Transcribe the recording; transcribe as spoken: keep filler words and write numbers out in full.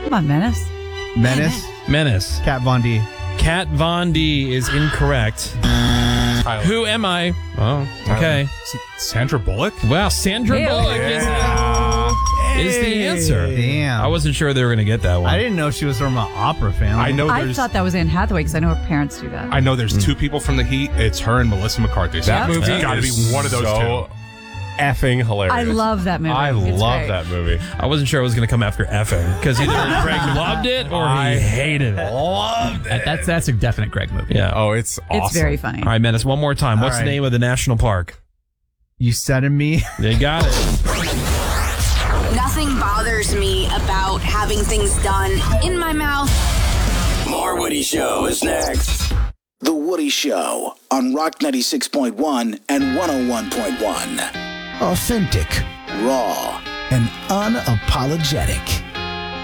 Come on, Menace. Menace. Menace. Kat Von D. Kat Von D is incorrect. Tyler. Who am I? Oh, okay. Sandra Bullock? Wow, Sandra Ew. Bullock is, is the answer. Damn. I wasn't sure they were going to get that one. I didn't know she was from an opera family. I know I there's thought that was Anne Hathaway because I know her parents do that. I know there's two people from The Heat. It's her and Melissa McCarthy. So That Yep. movie it's got to be is one of those so two. effing hilarious. I love that movie. I It's love great. that movie. I wasn't sure I was going to come after effing because either Greg loved it or he hated it. Loved it. That's that's a definite Greg movie. Yeah. Oh, it's awesome. It's very funny. All right, Menace, one more time. What's All the right. name of the national park? Yosemite. They got it. Nothing bothers me about having things done in my mouth. More Woody Show is next. The Woody Show on Rock ninety-six point one and one oh one point one. Authentic, raw, and unapologetic.